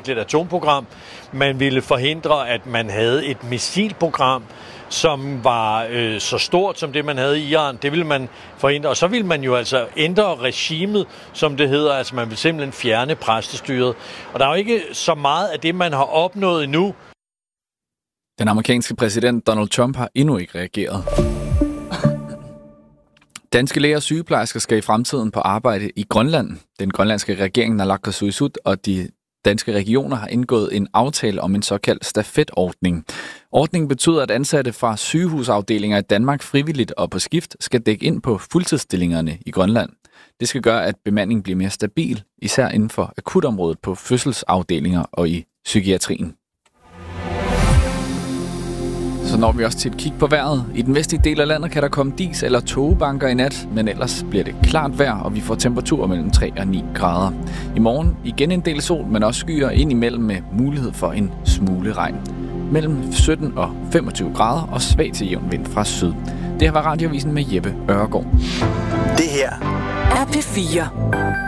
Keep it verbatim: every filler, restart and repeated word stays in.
udvikle et atomprogram. Man ville forhindre, at man havde et missilprogram, som var øh, så stort som det, man havde i Iran. Det ville man forhindre. Og så ville man jo altså ændre regimet, som det hedder. Altså man vil simpelthen fjerne præstestyret. Og der er jo ikke så meget af det, man har opnået endnu. Den amerikanske præsident Donald Trump har endnu ikke reageret. Danske læger og sygeplejersker skal i fremtiden på arbejde i Grønland. Den grønlandske regering, Naalakkersuisut, og de danske regioner har indgået en aftale om en såkaldt stafetordning. Ordningen betyder, at ansatte fra sygehusafdelinger i Danmark frivilligt og på skift skal dække ind på fuldtidsstillingerne i Grønland. Det skal gøre, at bemandingen bliver mere stabil, især inden for akutområdet på fødselsafdelinger og i psykiatrien. Så når vi også til et kig på vejret. I den vestlige del af landet kan der komme dis eller tågebanker i nat, men ellers bliver det klart vejr, og vi får temperaturer mellem tre og ni grader. I morgen igen en del sol, men også skyer ind imellem med mulighed for en smule regn. Mellem sytten og femogtyve grader og svag til jævn vind fra syd. Det her var Radioavisen med Jeppe Øregaard. Det her er P fire.